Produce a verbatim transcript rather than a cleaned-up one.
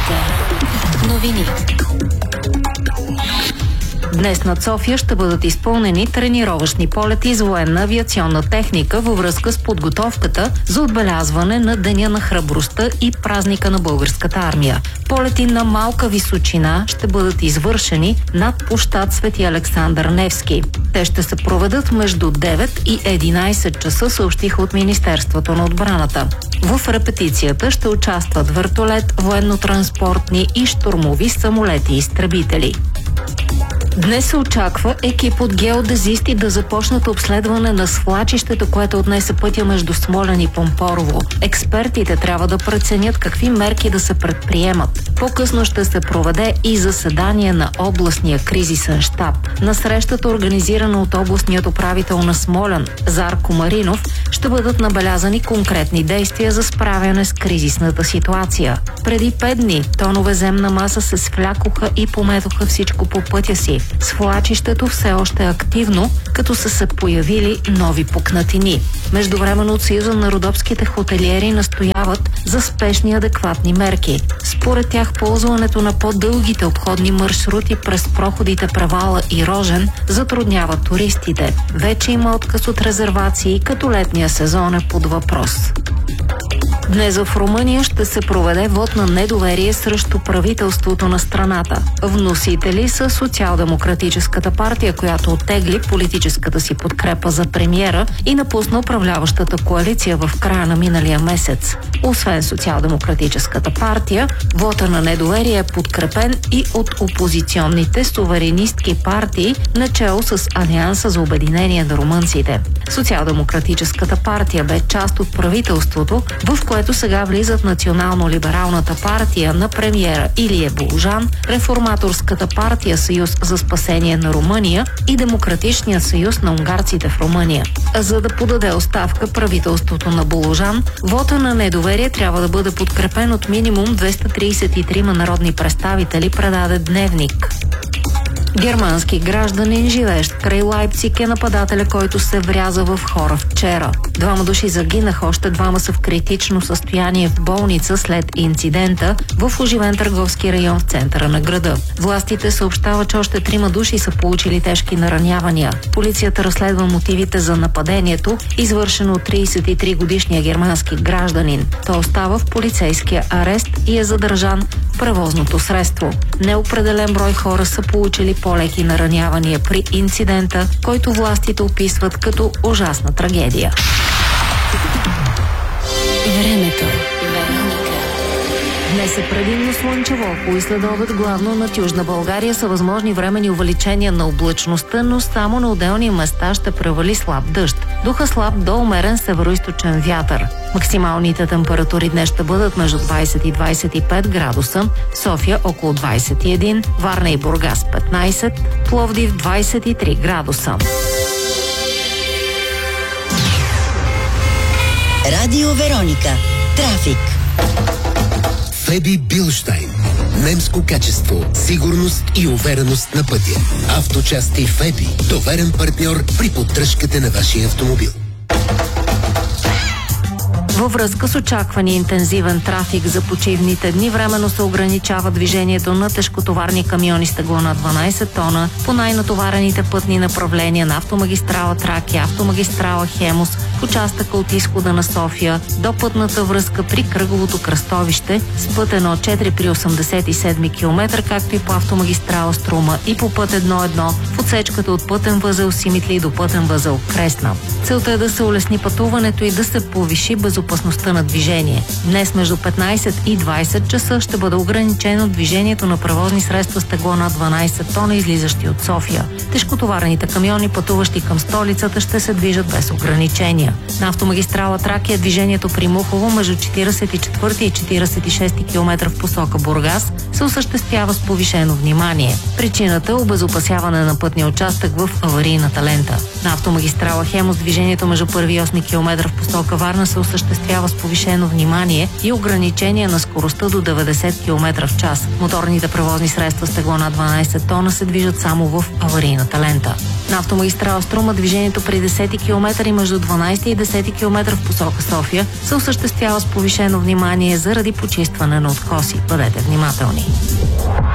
Вероника. Новини. Днес над София ще бъдат изпълнени тренировъчни полети с военна авиационна техника във връзка с подготовката за отбелязване на Деня на храбростта и празника на българската армия. Полети на малка височина ще бъдат извършени над площад Свети Александър Невски. Те ще се проведат между девет и единайсет часа, съобщиха от Министерството на отбраната. В репетицията ще участват вертолет, военно-транспортни и щурмови самолети и изтребители. Днес се очаква екип от геодезисти да започнат обследване на свлачището, което отнесе пътя между Смолян и Помпорово. Експертите трябва да преценят какви мерки да се предприемат. По-късно ще се проведе и заседание на областния кризисен щаб. На срещата, организирана от областният управител на Смолян Зарко Маринов, ще бъдат набелязани конкретни действия за справяне с кризисната ситуация. Преди пет дни тонове земна маса се свлякоха и пометоха всичко по пътя си. Свлачището все още е активно, като са се появили нови пукнатини. Междувременно от Съюза на родопските хотелиери настояват за спешни адекватни мерки. Според тях ползването на по-дългите обходни маршрути през проходите Превала и Рожен затруднява туристите. Вече има отказ от резервации, като летния сезон е под въпрос. Днес в Румъния ще се проведе вод на недоверие срещу правителството на страната. Вносители са Социал-демократическата партия, която оттегли политическата си подкрепа за премиера и напусна управляващата коалиция в края на миналия месец. Освен Социал-демократическата партия, вота на недоверие е подкрепен и от опозиционните суверенистки партии, начело с Алианса за обединение на румънците. Социал-демократическата партия бе част от правителството, в което сега влизат Национално-либералната партия на премиера Илия Боложан, Реформаторската партия Съюз за спасение на Румъния и Демократичния съюз на унгарците в Румъния. За да подаде оставка правителството на Боложан, вота на недоверие трябва да бъде подкрепен от минимум двеста трийсет и трима народни представители, предаде Дневник. Германски гражданин, живеещ край Лайпциг, е нападателя, който се вряза в хора вчера. Двама души загинаха, още двама са в критично състояние в болница след инцидента в оживен търговски район в центъра на града. Властите съобщават, че още трима души са получили тежки наранявания. Полицията разследва мотивите за нападението, извършено от трийсет и три годишния германски гражданин. Той остава в полицейския арест и е задържан в превозното средство. Неопределен брой хора са получили по-леки наранявания при инцидента, който властите описват като ужасна трагедия. Времето. Днес е предимно слънчево, по и следобед главно над Южна България са възможни временни увеличения на облачността, но само на отделни места ще превали слаб дъжд. Духа слаб до умерен североизточен вятър. Максималните температури днес ще бъдат между двайсет и двайсет и пет градуса, София около двайсет и един, Варна и Бургас петнайсет, Пловдив двайсет и три градуса. Радио Вероника. Трафик. Феби Билштайн. Немско качество, сигурност и увереност на пътя. Авточасти Феби. Доверен партньор при поддръжката на вашия автомобил. Във връзка с очаквания интензивен трафик за почивните дни, временно се ограничава движението на тежкотоварни камиони с тегло на дванайсет тона по най-натоварените пътни направления на автомагистрала Тракия, автомагистрала Хемус, в участъка от изхода на София до пътната връзка при кръговото кръстовище с път едно четири при осемдесет и седми километър, както и по автомагистрала Струма и по път едно едно в отсечката от пътен възел Симитли до пътен възел Кресна. Целта е да се улесни пътуването и да се повиши безопасността на движение. Днес между петнайсет и двайсет часа ще бъде ограничено движението на превозни средства с тегло над дванайсет тона, излизащи от София. Тежкотоварените камиони, пътуващи към столицата, ще се движат без ограничения. На автомагистрала Тракия движението при Мухово между четирийсет и четвърти и четирийсет и шести километър в посока Бургас се осъществява с повишено внимание. Причината е обезопасяване на пътния участък в аварийната лента. На автомагистрала Хемус движението между първи и осми километър в посока Варна се осъществява осъществява с повишено внимание и ограничение на скоростта до деветдесет километра в час. Моторните превозни средства с тегло над дванадесет тона се движат само в аварийната лента. На автомагистрала Струма движението при десети километър и между дванадесети и десети километър в посока София се осъществява с повишено внимание заради почистване на откоси. Бъдете внимателни.